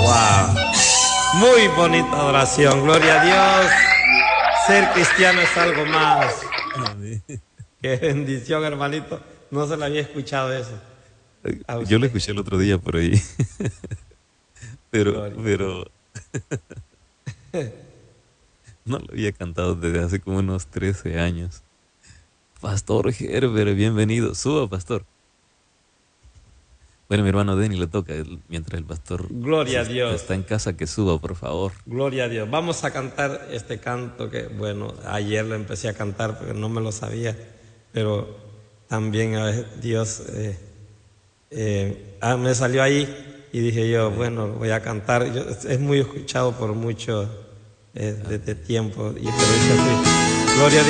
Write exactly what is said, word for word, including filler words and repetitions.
Wow. Muy bonita adoración, gloria a Dios. Ser cristiano es algo más. Amén. Qué bendición, hermanito. No se le había escuchado eso. Yo lo escuché el otro día por ahí. Pero, Gloria. pero no lo había cantado desde hace como unos trece años. Pastor Herbert, bienvenido. Suba, pastor. Bueno, mi hermano Denny le toca, el- mientras el pastor Gloria a se- Dios. está en casa, que suba, por favor. Gloria a Dios. Vamos a cantar este canto que, bueno, ayer lo empecé a cantar porque no me lo sabía, pero también a veces Dios eh, eh, ah, me salió ahí y dije yo, bueno, voy a cantar. Yo- es muy escuchado por mucho eh, desde tiempo, y pero dice así, gloria a Dios.